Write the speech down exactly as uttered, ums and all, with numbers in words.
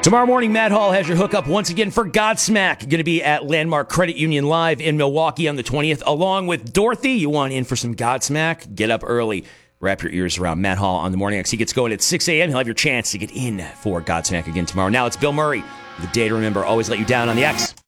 Tomorrow morning, Matt Hall has your hookup once again for Godsmack. Going to be at Landmark Credit Union Live in Milwaukee on the twentieth, along with Dorothy. You want in for some Godsmack? Get up early. Wrap your ears around Matt Hall on the Morning X. He gets going at six a.m. He'll have your chance to get in for Godsmack again tomorrow. Now it's Bill Murray. The day to remember, always let you down on the X.